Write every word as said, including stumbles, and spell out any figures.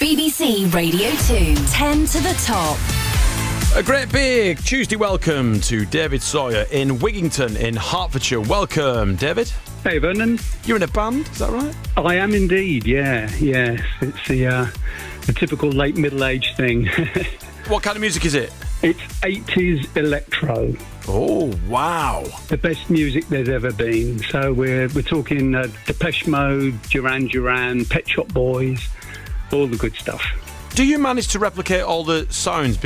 B B C Radio two, ten to the top. A great big Tuesday welcome to David Sawyer in Wigington in Hertfordshire. Welcome, David. Hey, Vernon. You're in a band, is that right? I am indeed, yeah, yes. It's the, uh, the typical late middle-age thing. What kind of music is it? It's eighties electro. Oh, wow. The best music there's ever been. So we're we're talking uh, Depeche Mode, Duran Duran, Pet Shop Boys, all the good stuff. Do you manage to replicate all the sounds?